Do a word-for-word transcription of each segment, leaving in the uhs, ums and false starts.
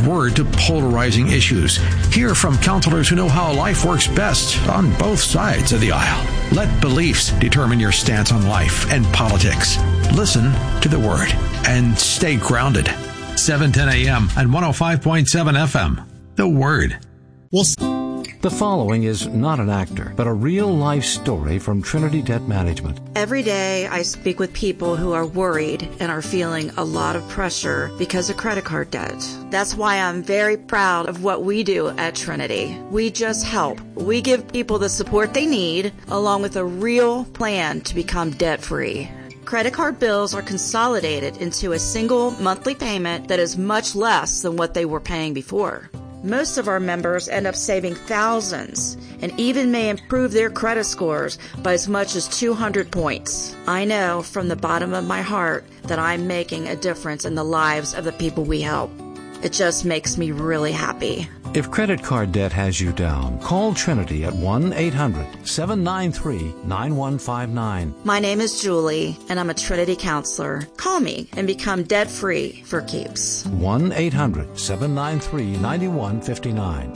Word to polarizing issues. Hear from counselors who know how life works best on both sides of the aisle. Let beliefs determine your stance on life and politics. Listen to the Word and stay grounded. seven ten a.m. and one oh five point seven F M. The Word. Well, the following is not an actor, but a real-life story from Trinity Debt Management. Every day I speak with people who are worried and are feeling a lot of pressure because of credit card debt. That's why I'm very proud of what we do at Trinity. We just help. We give people the support they need, along with a real plan to become debt-free. Credit card bills are consolidated into a single monthly payment that is much less than what they were paying before. Most of our members end up saving thousands and even may improve their credit scores by as much as two hundred points. I know from the bottom of my heart that I'm making a difference in the lives of the people we help. It just makes me really happy. If credit card debt has you down, call Trinity at one eight hundred seven nine three nine one five nine. My name is Julie, and I'm a Trinity counselor. Call me and become debt-free for keeps. one eight hundred seven nine three nine one five nine.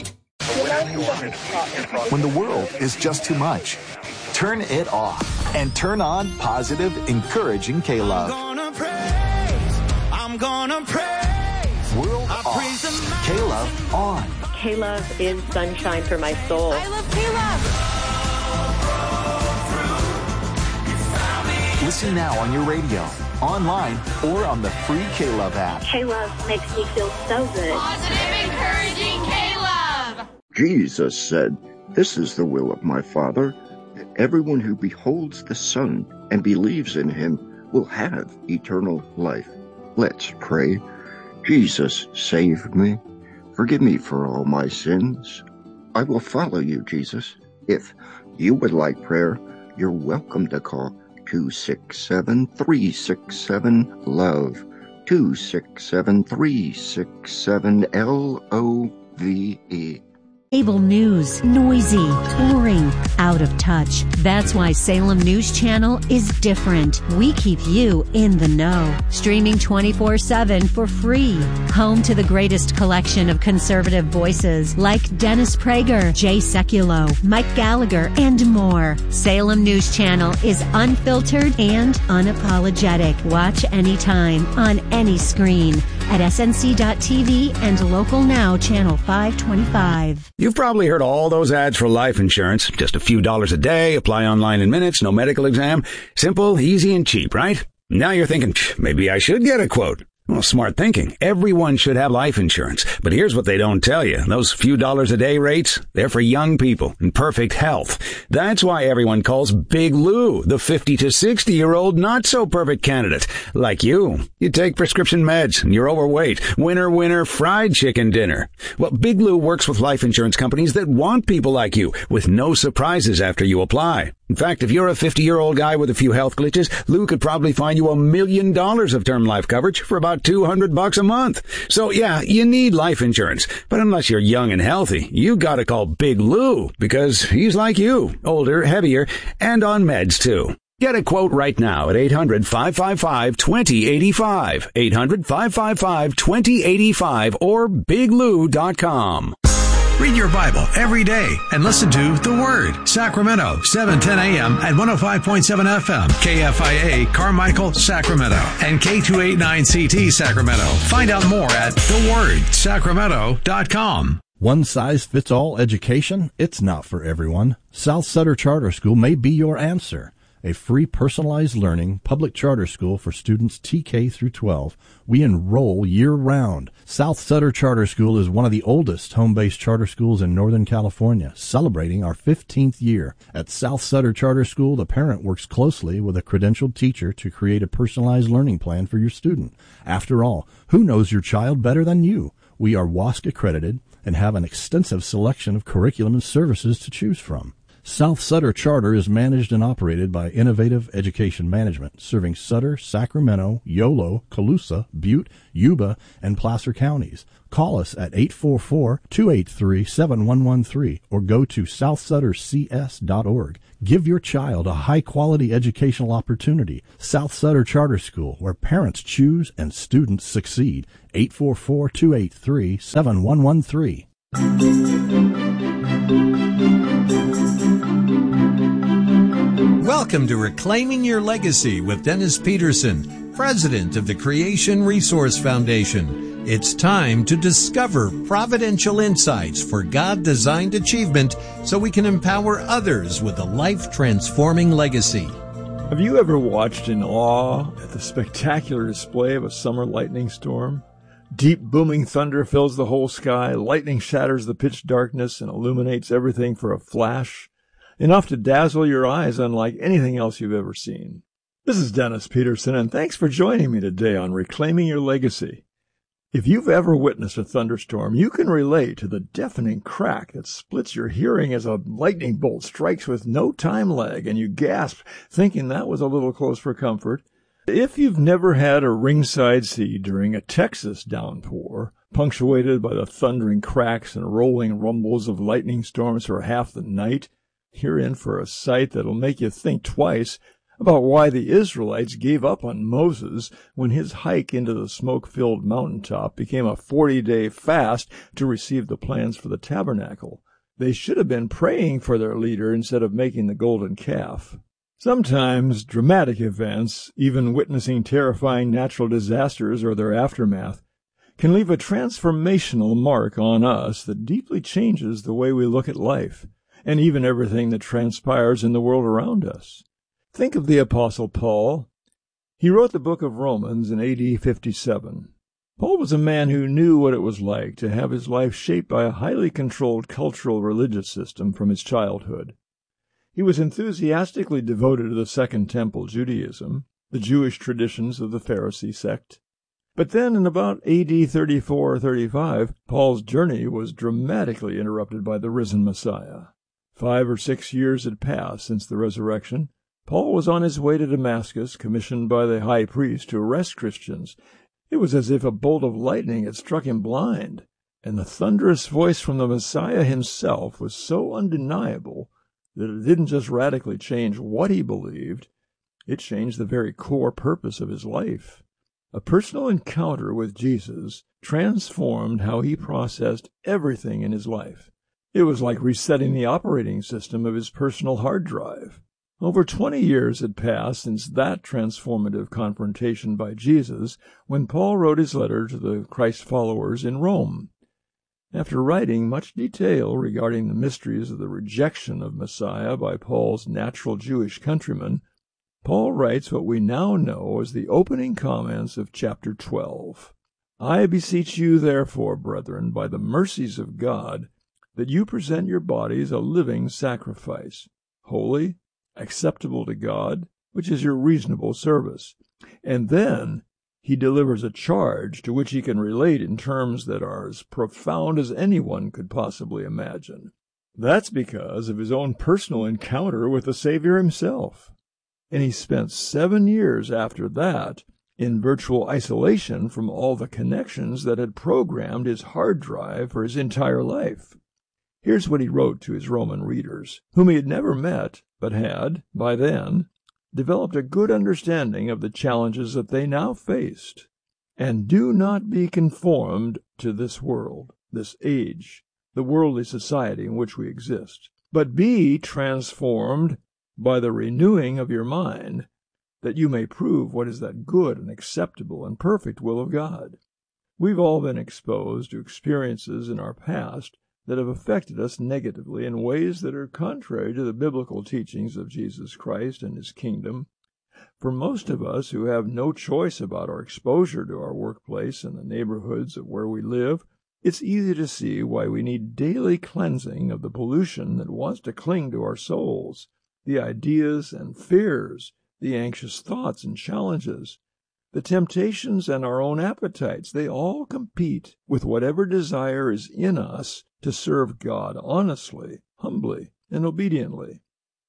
When the world is just too much, turn it off and turn on positive, encouraging K-Love. I'm gonna praise. I'm gonna praise. World off. K-Love on. K-Love is sunshine for my soul. I love K-Love. Listen now on your radio, online, or on the free K-Love app. K-Love makes me feel so good. Positive, encouraging K-Love. Jesus said, "This is the will of my Father, that everyone who beholds the Son and believes in him will have eternal life." Let's pray. Jesus, save me. Forgive me for all my sins. I will follow you, Jesus. If you would like prayer, you're welcome to call two six seven, three six seven, LOVE, two six seven, three six seven, L O V E. Cable news, noisy, boring, out of touch. That's why Salem News Channel is different. We keep you in the know. Streaming twenty-four seven for free. Home to the greatest collection of conservative voices like Dennis Prager, Jay Sekulow, Mike Gallagher, and more. Salem News Channel is unfiltered and unapologetic. Watch anytime, on any screen, at S N C dot T V and Local Now Channel five twenty-five. You've probably heard all those ads for life insurance. Just a few dollars a day, apply online in minutes, no medical exam. Simple, easy, and cheap, right? Now you're thinking, maybe I should get a quote. Well, smart thinking. Everyone should have life insurance. But here's what they don't tell you. Those few dollars a day rates, they're for young people in perfect health. That's why everyone calls Big Lou the fifty to sixty year old not so perfect candidate. Like you. You take prescription meds and you're overweight. Winner, winner, fried chicken dinner. Well, Big Lou works with life insurance companies that want people like you with no surprises after you apply. In fact, if you're a fifty-year-old guy with a few health glitches, Lou could probably find you a million dollars of term life coverage for about two hundred bucks a month. So yeah, you need life insurance. But unless you're young and healthy, you gotta call Big Lou because he's like you, older, heavier, and on meds too. Get a quote right now at eight hundred, five five five, two zero eight five, eight hundred, five five five, two zero eight five, or big lou dot com. Read your Bible every day and listen to The Word. Sacramento, seven ten a.m. at one oh five point seven F M. K F I A, Carmichael, Sacramento. And K two eighty-nine C T, Sacramento. Find out more at the word sacramento dot com. One size fits all education? It's not for everyone. South Sutter Charter School may be your answer. A free personalized learning public charter school for students T K through twelve. We enroll year-round. South Sutter Charter School is one of the oldest home-based charter schools in Northern California, celebrating our fifteenth year. At South Sutter Charter School, the parent works closely with a credentialed teacher to create a personalized learning plan for your student. After all, who knows your child better than you? We are W A S C accredited and have an extensive selection of curriculum and services to choose from. South Sutter Charter is managed and operated by Innovative Education Management, serving Sutter, Sacramento, Yolo, Colusa, Butte, Yuba, and Placer counties. Call us at eight four four, two eight three, seven one one three or go to south sutter c s dot org. Give your child a high-quality educational opportunity. South Sutter Charter School, where parents choose and students succeed. eight four four, two eight three, seven one one three. Welcome to Reclaiming Your Legacy with Dennis Peterson, President of the Creation Resource Foundation. It's time to discover providential insights for God-designed achievement so we can empower others with a life-transforming legacy. Have you ever watched in awe at the spectacular display of a summer lightning storm? Deep booming thunder fills the whole sky, lightning shatters the pitch darkness and illuminates everything for a flash, enough to dazzle your eyes unlike anything else you've ever seen. This is Dennis Peterson, and thanks for joining me today on Reclaiming Your Legacy. If you've ever witnessed a thunderstorm, you can relate to the deafening crack that splits your hearing as a lightning bolt strikes with no time lag, and you gasp, thinking that was a little close for comfort. If you've never had a ringside seat during a Texas downpour, punctuated by the thundering cracks and rolling rumbles of lightning storms for half the night, you're in for a sight that'll make you think twice about why the Israelites gave up on Moses when his hike into the smoke-filled mountaintop became a forty-day fast to receive the plans for the tabernacle. They should have been praying for their leader instead of making the golden calf. Sometimes dramatic events, even witnessing terrifying natural disasters or their aftermath, can leave a transformational mark on us that deeply changes the way we look at life, and even everything that transpires in the world around us. Think of the Apostle Paul. He wrote the book of Romans in A D fifty-seven. Paul was a man who knew what it was like to have his life shaped by a highly controlled cultural religious system from his childhood. He was enthusiastically devoted to the Second Temple Judaism, the Jewish traditions of the Pharisee sect. But then in about A D thirty-four or thirty-five, Paul's journey was dramatically interrupted by the risen Messiah. Five or six years had passed since the resurrection. Paul was on his way to Damascus, commissioned by the high priest to arrest Christians. It was as if a bolt of lightning had struck him blind, and the thunderous voice from the Messiah himself was so undeniable that it didn't just radically change what he believed, it changed the very core purpose of his life. A personal encounter with Jesus transformed how he processed everything in his life. It was like resetting the operating system of his personal hard drive. Over twenty years had passed since that transformative confrontation by Jesus when Paul wrote his letter to the Christ followers in Rome. After writing much detail regarding the mysteries of the rejection of Messiah by Paul's natural Jewish countrymen, Paul writes what we now know as the opening comments of chapter twelve. I beseech you, therefore, brethren, by the mercies of God, that you present your bodies a living sacrifice, holy, acceptable to God, which is your reasonable service. And then he delivers a charge to which he can relate in terms that are as profound as anyone could possibly imagine. That's because of his own personal encounter with the Savior himself. And he spent seven years after that in virtual isolation from all the connections that had programmed his hard drive for his entire life. Here's what he wrote to his Roman readers, whom he had never met, but had, by then, developed a good understanding of the challenges that they now faced. And do not be conformed to this world, this age, the worldly society in which we exist, but be transformed by the renewing of your mind, that you may prove what is that good and acceptable and perfect will of God. We've all been exposed to experiences in our past that have affected us negatively in ways that are contrary to the biblical teachings of Jesus Christ and his kingdom. For most of us who have no choice about our exposure to our workplace and the neighborhoods of where we live, it's easy to see why we need daily cleansing of the pollution that wants to cling to our souls, the ideas and fears, the anxious thoughts and challenges, the temptations and our own appetites. They all compete with whatever desire is in us to serve God honestly, humbly, and obediently.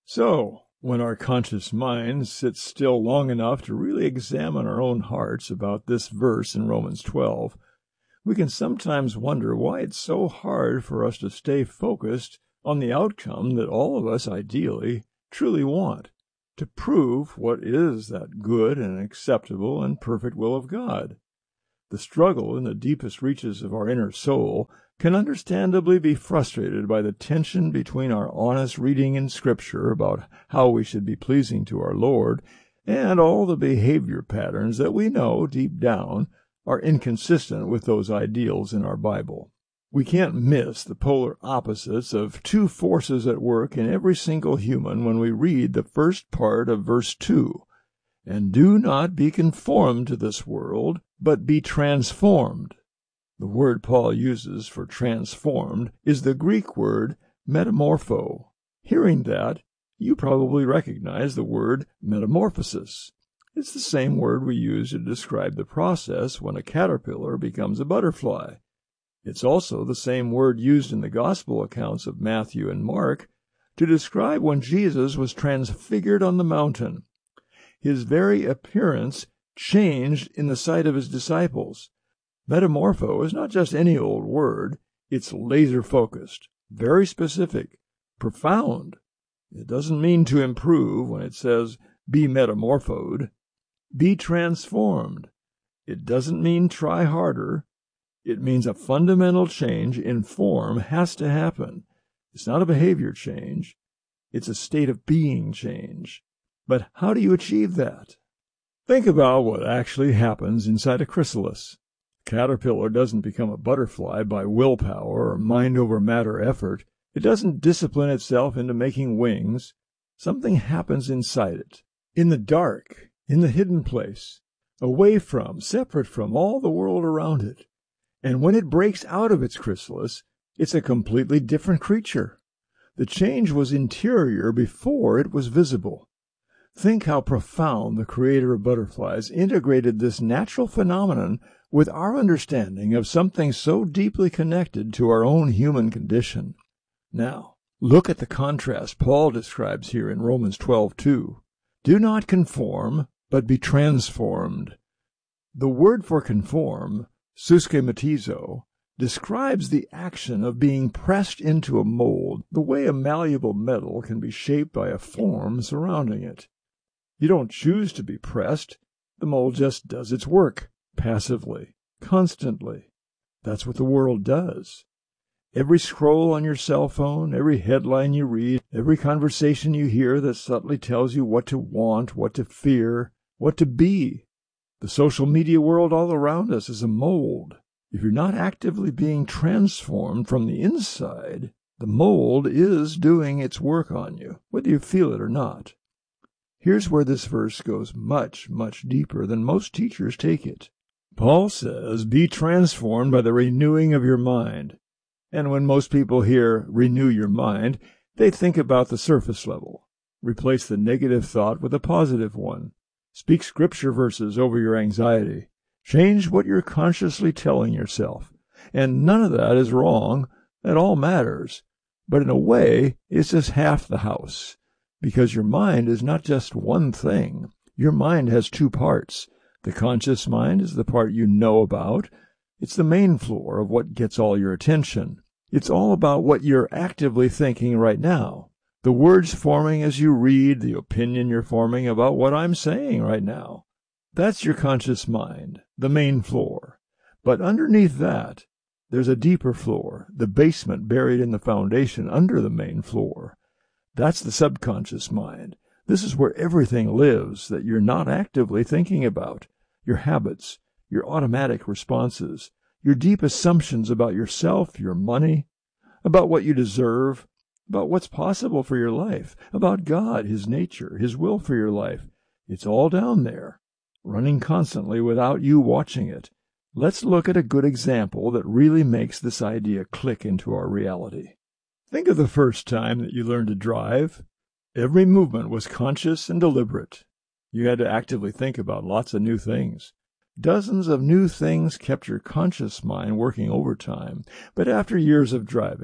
So, when our conscious mind sits still long enough to really examine our own hearts about this verse in Romans twelve, we can sometimes wonder why it's so hard for us to stay focused on the outcome that all of us ideally truly want, to prove what is that good and acceptable and perfect will of God. The struggle in the deepest reaches of our inner soul can understandably be frustrated by the tension between our honest reading in Scripture about how we should be pleasing to our Lord and all the behavior patterns that we know deep down are inconsistent with those ideals in our Bible. We can't miss the polar opposites of two forces at work in every single human when we read the first part of verse two. And do not be conformed to this world, but be transformed. The word Paul uses for transformed is the Greek word metamorpho. Hearing that, you probably recognize the word metamorphosis. It's the same word we use to describe the process when a caterpillar becomes a butterfly. It's also the same word used in the gospel accounts of Matthew and Mark to describe when Jesus was transfigured on the mountain. His very appearance changed in the sight of his disciples. Metamorpho is not just any old word. It's laser-focused, very specific, profound. It doesn't mean to improve when it says, be metamorphosed. Be transformed. It doesn't mean try harder. It means a fundamental change in form has to happen. It's not a behavior change. It's a state of being change. But how do you achieve that? Think about what actually happens inside a chrysalis. A caterpillar doesn't become a butterfly by willpower or mind-over-matter effort. It doesn't discipline itself into making wings. Something happens inside it, in the dark, in the hidden place, away from, separate from all the world around it. And when it breaks out of its chrysalis, it's a completely different creature. The change was interior before it was visible. Think how profound the creator of butterflies integrated this natural phenomenon with our understanding of something so deeply connected to our own human condition. Now, look at the contrast Paul describes here in Romans twelve two. Do not conform, but be transformed. The word for conform, suskematizo, describes the action of being pressed into a mold, the way a malleable metal can be shaped by a form surrounding it. You don't choose to be pressed. The mold just does its work, passively, constantly. That's what the world does. Every scroll on your cell phone, every headline you read, every conversation you hear that subtly tells you what to want, what to fear, what to be. The social media world all around us is a mold. If you're not actively being transformed from the inside, the mold is doing its work on you, whether you feel it or not. Here's where this verse goes much, much deeper than most teachers take it. Paul says, be transformed by the renewing of your mind. And when most people hear renew your mind, they think about the surface level. Replace the negative thought with a positive one. Speak scripture verses over your anxiety. Change what you're consciously telling yourself. And none of that is wrong. That all matters. But in a way, it's just half the house. Because your mind is not just one thing. Your mind has two parts. The conscious mind is the part you know about. It's the main floor of what gets all your attention. It's all about what you're actively thinking right now. The words forming as you read, the opinion you're forming about what I'm saying right now. That's your conscious mind, the main floor. But underneath that, there's a deeper floor, the basement buried in the foundation under the main floor. That's the subconscious mind. This is where everything lives that you're not actively thinking about. Your habits, your automatic responses, your deep assumptions about yourself, your money, about what you deserve, about what's possible for your life, about God, His nature, His will for your life. It's all down there, running constantly without you watching it. Let's look at a good example that really makes this idea click into our reality. Think of the first time that you learned to drive. Every movement was conscious and deliberate. You had to actively think about lots of new things. Dozens of new things kept your conscious mind working overtime, but after years of driving,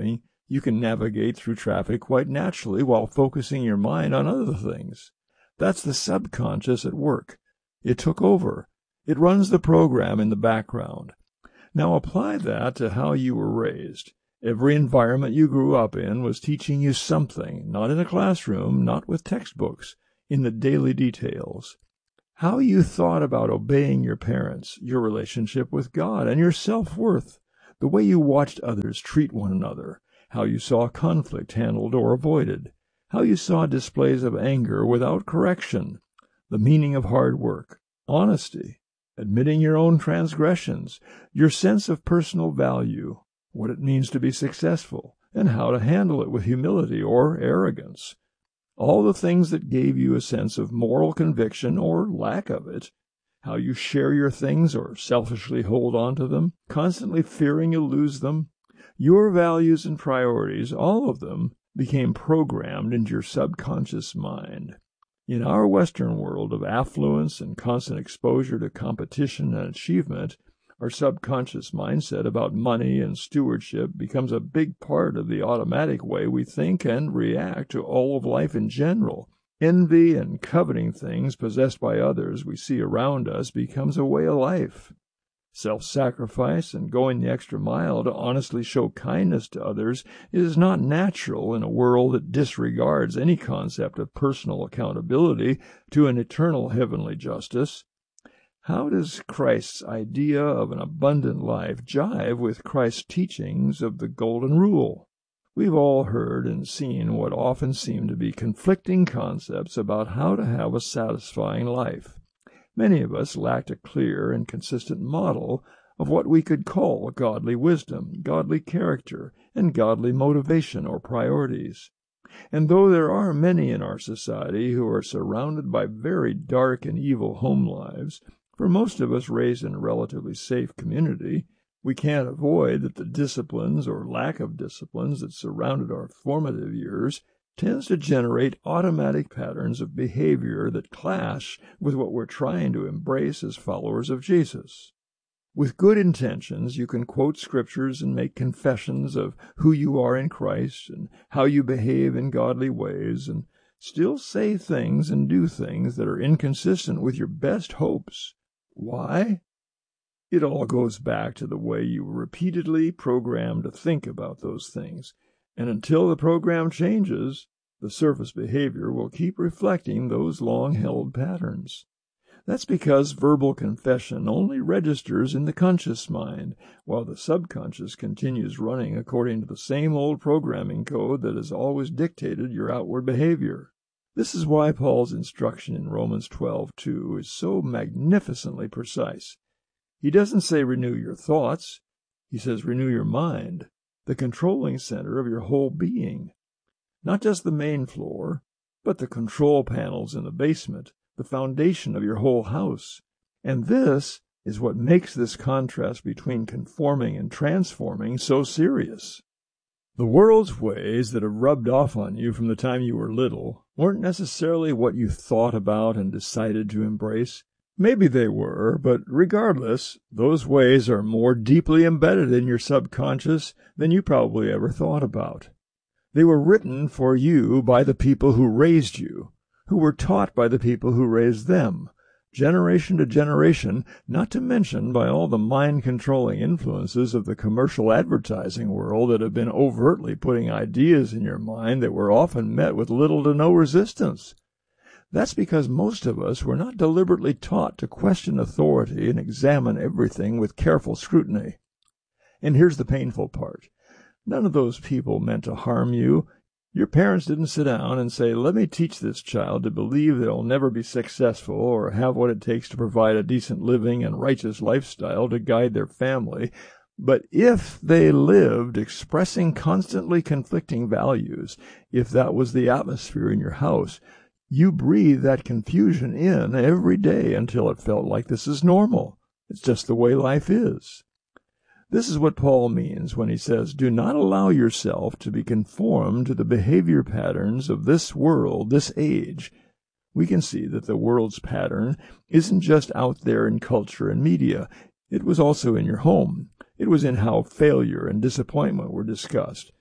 You can navigate through traffic quite naturally while focusing your mind on other things. That's the subconscious at work. It took over. It runs the program in the background. Now apply that to how you were raised. Every environment you grew up in was teaching you something, not in a classroom, not with textbooks, in the daily details. How you thought about obeying your parents, your relationship with God, and your self-worth, the way you watched others treat one another, how you saw conflict handled or avoided, how you saw displays of anger without correction, the meaning of hard work, honesty, admitting your own transgressions, your sense of personal value, what it means to be successful, and how to handle it with humility or arrogance. All the things that gave you a sense of moral conviction or lack of it, how you share your things or selfishly hold on to them, constantly fearing you'll lose them, your values and priorities, all of them, became programmed into your subconscious mind. In our Western world of affluence and constant exposure to competition and achievement, our subconscious mindset about money and stewardship becomes a big part of the automatic way we think and react to all of life in general. Envy and coveting things possessed by others we see around us becomes a way of life. Self-sacrifice and going the extra mile to honestly show kindness to others is not natural in a world that disregards any concept of personal accountability to an eternal heavenly justice. How does Christ's idea of an abundant life jive with Christ's teachings of the Golden Rule? We've all heard and seen what often seem to be conflicting concepts about how to have a satisfying life. Many of us lacked a clear and consistent model of what we could call godly wisdom, godly character, and godly motivation or priorities. And though there are many in our society who are surrounded by very dark and evil home lives, for most of us raised in a relatively safe community, we can't avoid that the disciplines or lack of disciplines that surrounded our formative years tends to generate automatic patterns of behavior that clash with what we're trying to embrace as followers of Jesus. With good intentions, you can quote scriptures and make confessions of who you are in Christ and how you behave in godly ways, and still say things and do things that are inconsistent with your best hopes. Why? It all goes back to the way you were repeatedly programmed to think about those things, and until the program changes, the surface behavior will keep reflecting those long-held patterns. That's because verbal confession only registers in the conscious mind, while the subconscious continues running according to the same old programming code that has always dictated your outward behavior. This is why Paul's instruction in Romans twelve two is so magnificently precise. He doesn't say renew your thoughts. He says renew your mind, the controlling center of your whole being. Not just the main floor, but the control panels in the basement, the foundation of your whole house. And this is what makes this contrast between conforming and transforming so serious. The world's ways that have rubbed off on you from the time you were little weren't necessarily what you thought about and decided to embrace. Maybe they were, but regardless, those ways are more deeply embedded in your subconscious than you probably ever thought about. They were written for you by the people who raised you, who were taught by the people who raised them, generation to generation, not to mention by all the mind-controlling influences of the commercial advertising world that have been overtly putting ideas in your mind that were often met with little to no resistance. That's because most of us were not deliberately taught to question authority and examine everything with careful scrutiny. And here's the painful part. None of those people meant to harm you. Your parents didn't sit down and say, let me teach this child to believe they'll never be successful or have what it takes to provide a decent living and righteous lifestyle to guide their family. But if they lived expressing constantly conflicting values, if that was the atmosphere in your house, you breathe that confusion in every day until it felt like this is normal. It's just the way life is. This is what Paul means when he says, do not allow yourself to be conformed to the behavior patterns of this world, this age. We can see that the world's pattern isn't just out there in culture and media. It was also in your home. It was in how failure and disappointment were discussed.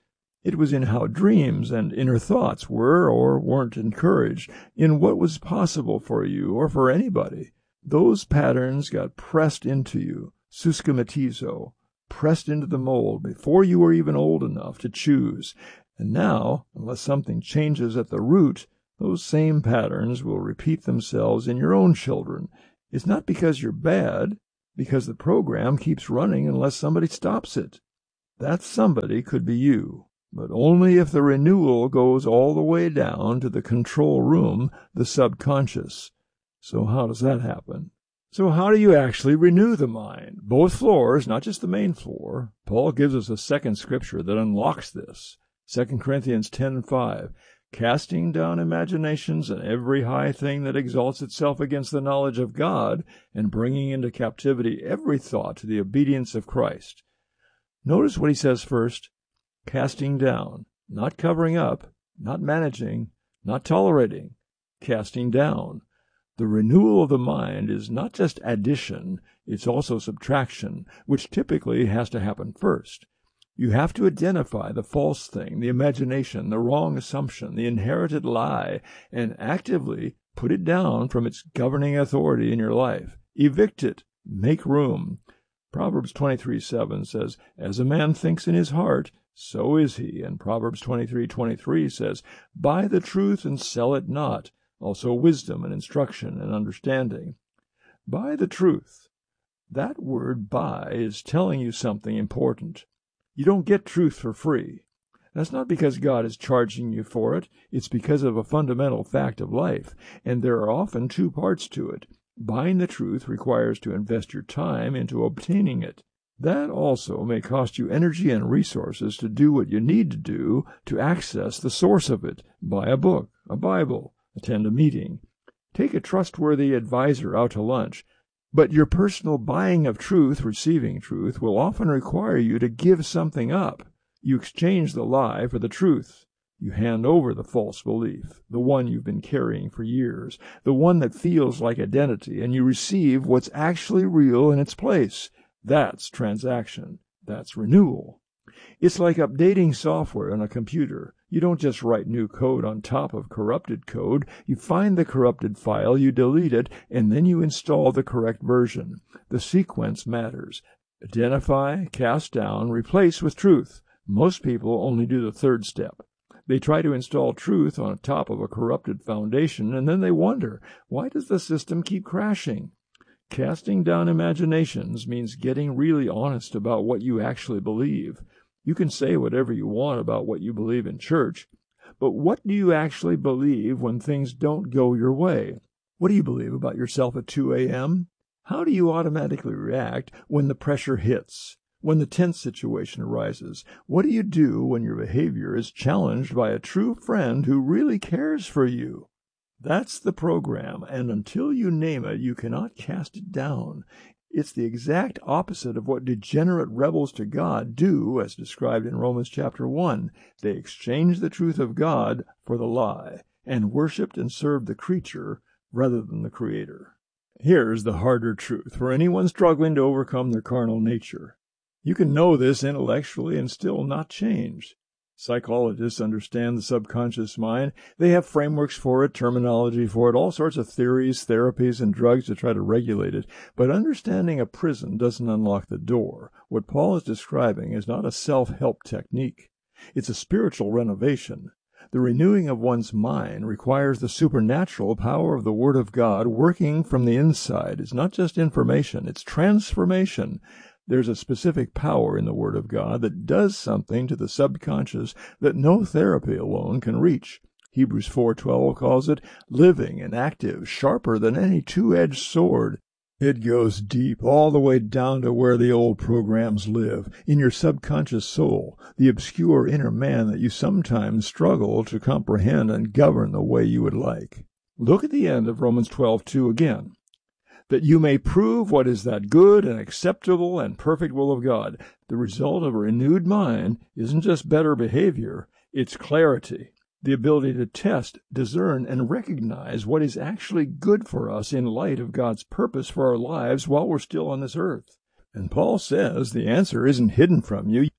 It was in how dreams and inner thoughts were or weren't encouraged, in what was possible for you or for anybody. Those patterns got pressed into you, suscomatizo, pressed into the mold before you were even old enough to choose. And now, unless something changes at the root, those same patterns will repeat themselves in your own children. It's not because you're bad, because the program keeps running unless somebody stops it. That somebody could be you, but only if the renewal goes all the way down to the control room, the subconscious. So how does that happen? So how do you actually renew the mind? Both floors, not just the main floor. Paul gives us a second scripture that unlocks this. Second Corinthians ten five. Casting down imaginations and every high thing that exalts itself against the knowledge of God, and bringing into captivity every thought to the obedience of Christ. Notice what he says first. Casting down, not covering up, not managing, not tolerating. Casting down. The renewal of the mind is not just addition, it's also subtraction, which typically has to happen first. You have to identify the false thing, the imagination, the wrong assumption, the inherited lie, and actively put it down from its governing authority in your life. Evict it. Make room. Proverbs twenty-three seven says, "As a man thinks in his heart, so is he." And Proverbs twenty-three twenty-three says, "Buy the truth and sell it not." Also wisdom and instruction and understanding. Buy the truth. That word buy is telling you something important. You don't get truth for free. That's not because God is charging you for it. It's because of a fundamental fact of life, and there are often two parts to it. Buying the truth requires to invest your time into obtaining it. That also may cost you energy and resources to do what you need to do to access the source of it. Buy a book, a Bible, attend a meeting, take a trustworthy advisor out to lunch. But your personal buying of truth, receiving truth, will often require you to give something up. You exchange the lie for the truth. You hand over the false belief, the one you've been carrying for years, the one that feels like identity, and you receive what's actually real in its place. That's transaction. That's renewal. It's like updating software on a computer. You don't just write new code on top of corrupted code. You find the corrupted file, you delete it, and then you install the correct version. The sequence matters. Identify, cast down, replace with truth. Most people only do the third step. They try to install truth on top of a corrupted foundation, and then they wonder, why does the system keep crashing? Casting down imaginations means getting really honest about what you actually believe. You can say whatever you want about what you believe in church, but what do you actually believe when things don't go your way? What do you believe about yourself at two a.m.? How do you automatically react when the pressure hits, when the tense situation arises? What do you do when your behavior is challenged by a true friend who really cares for you? That's the program, and until you name it, you cannot cast it down. It's the exact opposite of what degenerate rebels to God do, as described in Romans chapter one. They exchanged the truth of God for the lie, and worshipped and served the creature rather than the Creator. Here's the harder truth for anyone struggling to overcome their carnal nature. You can know this intellectually and still not change. Psychologists understand the subconscious mind. They have frameworks for it, terminology for it, all sorts of theories, therapies, and drugs to try to regulate it. But understanding a prison doesn't unlock the door. What Paul is describing is not a self-help technique. It's a spiritual renovation. The renewing of one's mind requires the supernatural power of the Word of God working from the inside. It's not just information, it's transformation. There's a specific power in the Word of God that does something to the subconscious that no therapy alone can reach. Hebrews four twelve calls it living and active, sharper than any two-edged sword. It goes deep, all the way down to where the old programs live, in your subconscious soul, the obscure inner man that you sometimes struggle to comprehend and govern the way you would like. Look at the end of Romans twelve two again. That you may prove what is that good and acceptable and perfect will of God. The result of a renewed mind isn't just better behavior, it's clarity, the ability to test, discern, and recognize what is actually good for us in light of God's purpose for our lives while we're still on this earth. And Paul says the answer isn't hidden from you.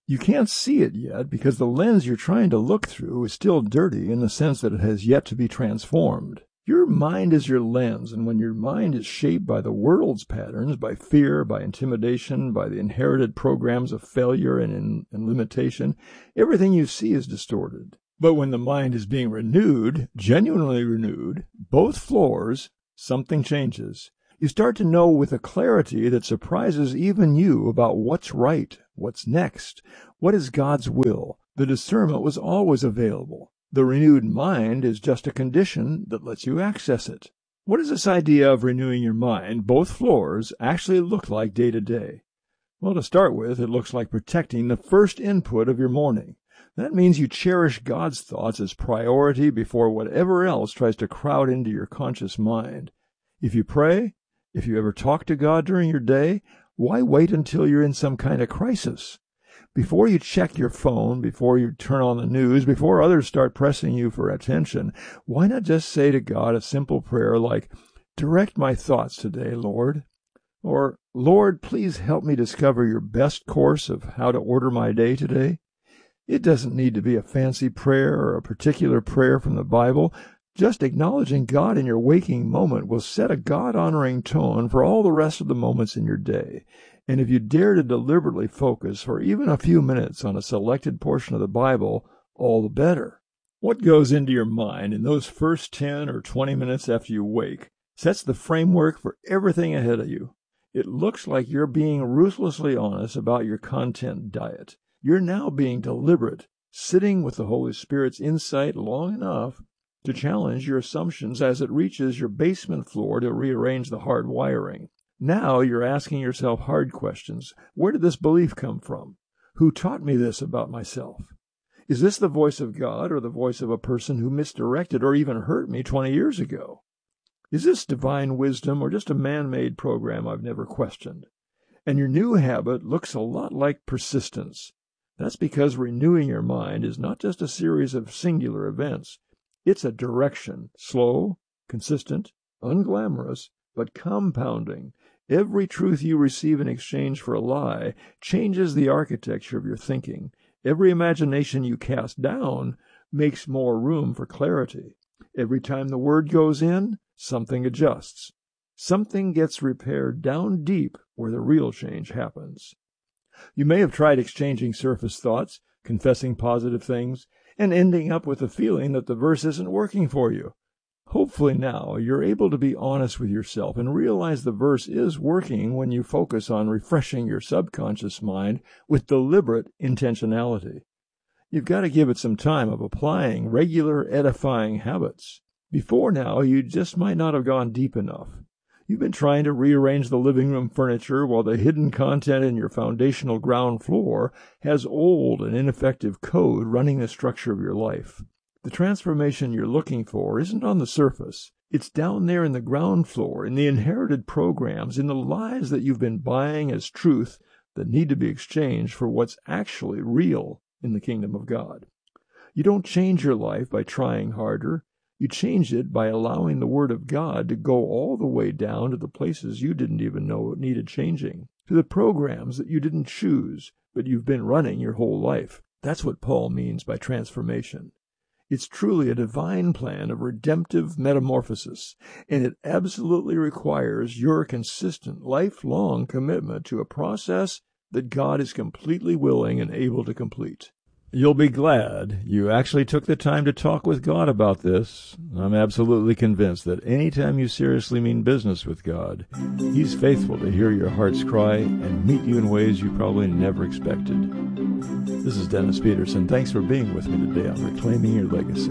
You can't see it yet because the lens you're trying to look through is still dirty in the sense that it has yet to be transformed. Your mind is your lens, and when your mind is shaped by the world's patterns, by fear, by intimidation, by the inherited programs of failure and, in, and limitation, everything you see is distorted. But when the mind is being renewed, genuinely renewed, both floors, something changes. You start to know with a clarity that surprises even you about what's right, what's next, what is God's will. The discernment was always available. The renewed mind is just a condition that lets you access it. What does this idea of renewing your mind, both floors, actually look like day to day? Well, to start with, it looks like protecting the first input of your morning. That means you cherish God's thoughts as priority before whatever else tries to crowd into your conscious mind. If you pray, if you ever talk to God during your day, why wait until you're in some kind of crisis? Before you check your phone, before you turn on the news, before others start pressing you for attention, why not just say to God a simple prayer like, "Direct my thoughts today, Lord," or "Lord, please help me discover your best course of how to order my day today"? It doesn't need to be a fancy prayer or a particular prayer from the Bible. Just acknowledging God in your waking moment will set a God-honoring tone for all the rest of the moments in your day. And if you dare to deliberately focus for even a few minutes on a selected portion of the Bible, all the better. What goes into your mind in those first ten or twenty minutes after you wake sets the framework for everything ahead of you. It looks like you're being ruthlessly honest about your content diet. You're now being deliberate, sitting with the Holy Spirit's insight long enough to challenge your assumptions as it reaches your basement floor to rearrange the hard wiring. Now you're asking yourself hard questions. Where did this belief come from? Who taught me this about myself? Is this the voice of God or the voice of a person who misdirected or even hurt me twenty years ago? Is this divine wisdom or just a man-made program I've never questioned? And your new habit looks a lot like persistence. That's because renewing your mind is not just a series of singular events. It's a direction, slow, consistent, unglamorous, but compounding. Every truth you receive in exchange for a lie changes the architecture of your thinking. Every imagination you cast down makes more room for clarity. Every time the word goes in, something adjusts. Something gets repaired down deep where the real change happens. You may have tried exchanging surface thoughts, confessing positive things, and ending up with the feeling that the verse isn't working for you. Hopefully now you're able to be honest with yourself and realize the verse is working when you focus on refreshing your subconscious mind with deliberate intentionality. You've got to give it some time of applying regular edifying habits. Before now, you just might not have gone deep enough. You've been trying to rearrange the living room furniture while the hidden content in your foundational ground floor has old and ineffective code running the structure of your life. The transformation you're looking for isn't on the surface. It's down there in the ground floor, in the inherited programs, in the lies that you've been buying as truth that need to be exchanged for what's actually real in the kingdom of God. You don't change your life by trying harder. You change it by allowing the Word of God to go all the way down to the places you didn't even know it needed changing, to the programs that you didn't choose, but you've been running your whole life. That's what Paul means by transformation. It's truly a divine plan of redemptive metamorphosis, and it absolutely requires your consistent, lifelong commitment to a process that God is completely willing and able to complete. You'll be glad you actually took the time to talk with God about this. I'm absolutely convinced that anytime you seriously mean business with God, He's faithful to hear your heart's cry and meet you in ways you probably never expected. This is Dennis Peterson. Thanks for being with me today on Reclaiming Your Legacy.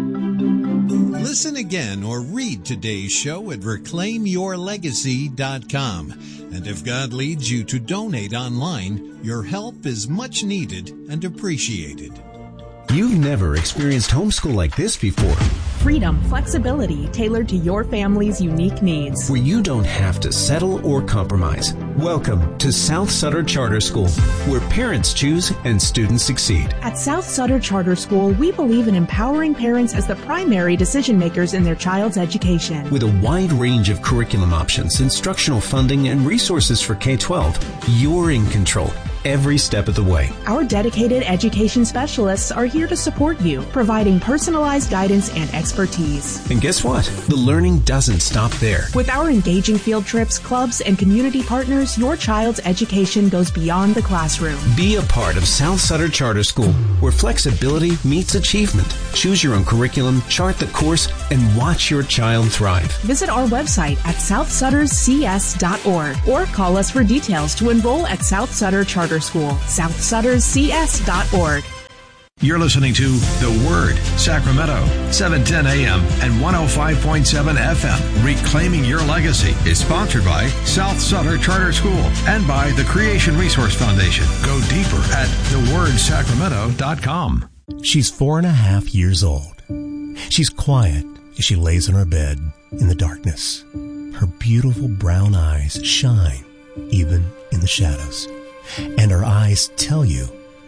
Listen again or read today's show at reclaim your legacy dot com. And if God leads you to donate online, your help is much needed and appreciated. You've never experienced homeschool like this before. Freedom, flexibility, tailored to your family's unique needs. Where you don't have to settle or compromise. Welcome to South Sutter Charter School, where parents choose and students succeed. At South Sutter Charter School, we believe in empowering parents as the primary decision makers in their child's education. With a wide range of curriculum options, instructional funding, and resources for K twelve, you're in control. every step of the way. Our dedicated education specialists are here to support you, providing personalized guidance and expertise. And guess what? The learning doesn't stop there. With our engaging field trips, clubs, and community partners, your child's education goes beyond the classroom. Be a part of South Sutter Charter School, where flexibility meets achievement. Choose your own curriculum, chart the course, and watch your child thrive. Visit our website at south sutters c s dot org or call us for details to enroll at South Sutter Charter School, south sutters c s dot org. You're listening to The Word, Sacramento, seven ten a.m. and one oh five point seven F M. Reclaiming Your Legacy is sponsored by South Sutter Charter School and by the Creation Resource Foundation. Go deeper at the word sacramento dot com. She's four and a half years old. She's quiet as she lays in her bed in the darkness. Her beautiful brown eyes shine even in the shadows. And her eyes tell you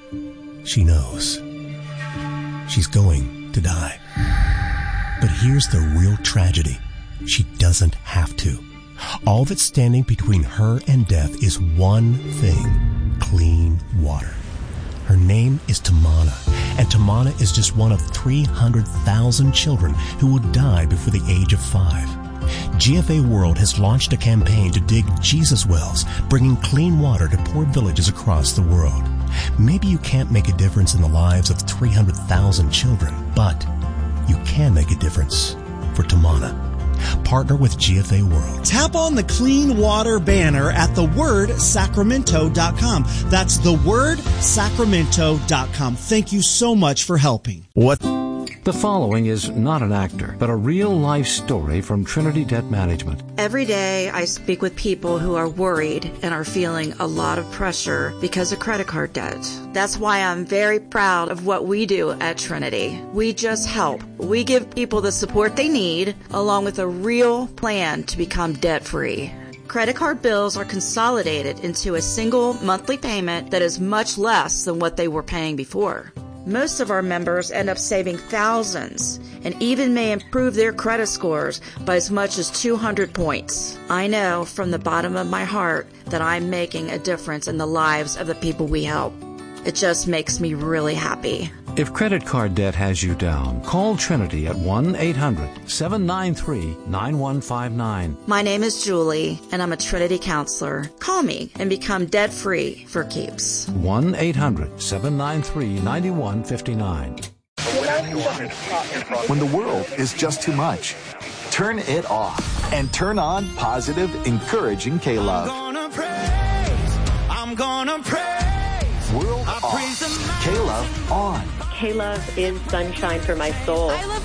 she knows. She's going to die. But here's the real tragedy. She doesn't have to. All that's standing between her and death is one thing: clean water. Her name is Tamana, and Tamana is just one of three hundred thousand children who will die before the age of five. G F A World has launched a campaign to dig Jesus wells, bringing clean water to poor villages across the world. Maybe you can't make a difference in the lives of three hundred thousand children, but you can make a difference for Tamana. Partner with G F A World. Tap on the Clean Water banner at the word sacramento dot com. That's the word sacramento dot com. Thank you so much for helping. What? The following is not an actor, but a real-life story from Trinity Debt Management. Every day I speak with people who are worried and are feeling a lot of pressure because of credit card debt. That's why I'm very proud of what we do at Trinity. We just help. We give people the support they need, along with a real plan to become debt-free. Credit card bills are consolidated into a single monthly payment that is much less than what they were paying before. Most of our members end up saving thousands and even may improve their credit scores by as much as two hundred points. I know from the bottom of my heart that I'm making a difference in the lives of the people we help. It just makes me really happy. If credit card debt has you down, call Trinity at one eight hundred seven nine three nine one five nine. My name is Julie, and I'm a Trinity counselor. Call me and become debt-free for keeps. one eight hundred seven nine three nine one five nine. When the world is just too much, turn it off and turn on positive, encouraging K-Love. I'm gonna praise. I'm gonna praise. World I off. K-Love on. K-Love is sunshine for my soul. I love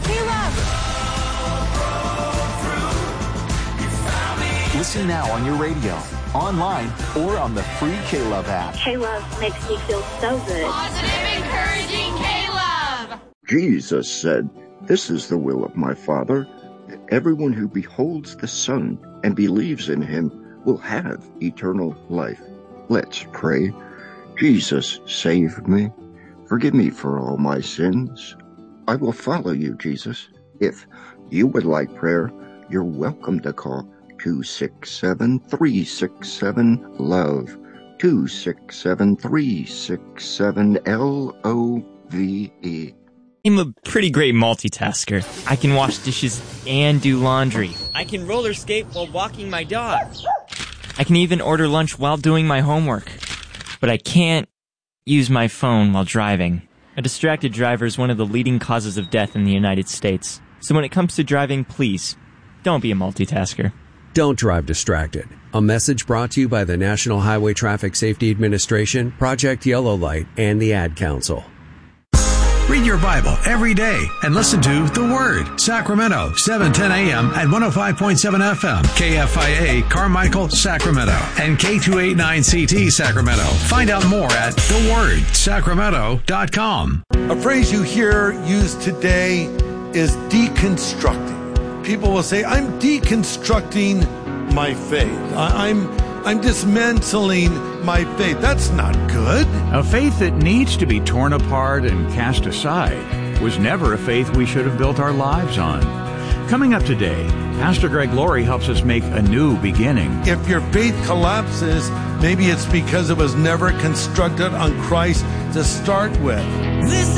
K-Love. Listen now on your radio, online, or on the free K-Love app. K-Love makes me feel so good. Positive, encouraging K-Love. Jesus said, "This is the will of my Father, that everyone who beholds the Son and believes in him will have eternal life." Let's pray. Jesus, save me. Forgive me for all my sins. I will follow you, Jesus. If you would like prayer, you're welcome to call two six seven, three six seven, LOVE, two six seven, three six seven, L O V E. I'm a pretty great multitasker. I can wash dishes and do laundry. I can roller skate while walking my dog. I can even order lunch while doing my homework. But I can't use my phone while driving. A distracted driver is one of the leading causes of death in the United States. So when it comes to driving, please, don't be a multitasker. Don't drive distracted. A message brought to you by the National Highway Traffic Safety Administration, Project Yellow Light, and the Ad Council. Read your Bible every day and listen to The Word, Sacramento, seven ten a.m. and one oh five point seven F M, K F I A, Carmichael, Sacramento, and K two eighty-nine C T, Sacramento. Find out more at the word sacramento dot com. A phrase you hear used today is deconstructing. People will say, I'm deconstructing my faith. I- I'm I'm dismantling my faith. That's not good. A faith that needs to be torn apart and cast aside was never a faith we should have built our lives on. Coming up today, Pastor Greg Laurie helps us make a new beginning. If your faith collapses, Maybe it's because it was never constructed on Christ to start with. This